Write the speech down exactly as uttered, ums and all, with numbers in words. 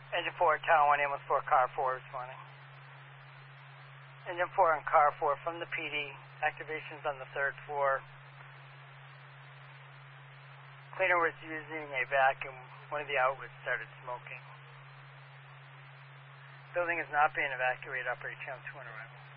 Engine four, Tower one, ambulance four, car four responding. Engine four and car four from the P D. Activations on the third floor. Cleaner was using a vacuum. One of the outlets started smoking. Building is not being evacuated. Operate channel two on arrival.